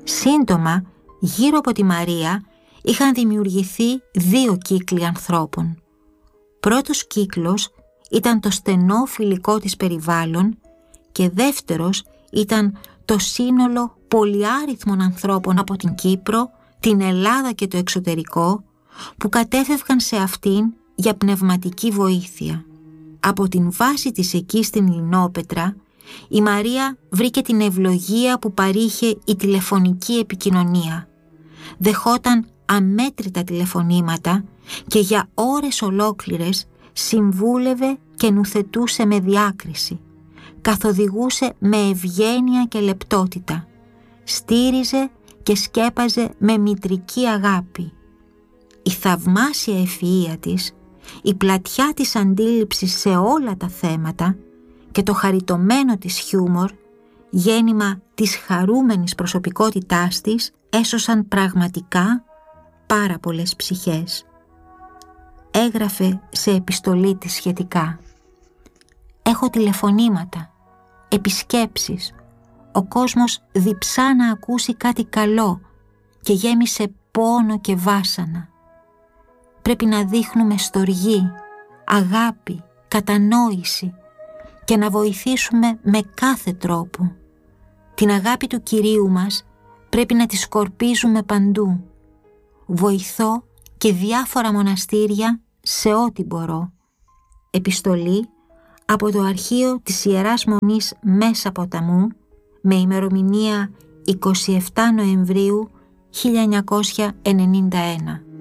Σύντομα, γύρω από τη Μαρία είχαν δημιουργηθεί 2 κύκλοι ανθρώπων. Πρώτος κύκλος ήταν το στενό φιλικό της περιβάλλον και δεύτερος ήταν το σύνολο πολυάριθμων ανθρώπων από την Κύπρο, την Ελλάδα και το εξωτερικό που κατέφευγαν σε αυτήν για πνευματική βοήθεια. Από την βάση της εκεί στην Λινόπετρα, η Μαρία βρήκε την ευλογία που παρήχε η τηλεφωνική επικοινωνία. Δεχόταν αμέτρητα τηλεφωνήματα και για ώρες ολόκληρες συμβούλευε και νουθετούσε με διάκριση. Καθοδηγούσε με ευγένεια και λεπτότητα. Στήριζε και σκέπαζε με μητρική αγάπη. Η θαυμάσια ευφυΐα της, η πλατιά της αντίληψης σε όλα τα θέματα και το χαριτωμένο της χιούμορ, γέννημα της χαρούμενης προσωπικότητάς της, έσωσαν πραγματικά πάρα πολλές ψυχές. Έγραφε σε επιστολή της σχετικά: «Έχω τηλεφωνήματα, επισκέψεις, ο κόσμος διψά να ακούσει κάτι καλό και γέμισε πόνο και βάσανα. Πρέπει να δείχνουμε στοργή, αγάπη, κατανόηση και να βοηθήσουμε με κάθε τρόπο. Την αγάπη του Κυρίου μας πρέπει να τη σκορπίζουμε παντού. Βοηθώ και διάφορα μοναστήρια σε ό,τι μπορώ». Επιστολή από το αρχείο της Ιεράς Μονής Μέσα Ποταμού με ημερομηνία 27 Νοεμβρίου 1991.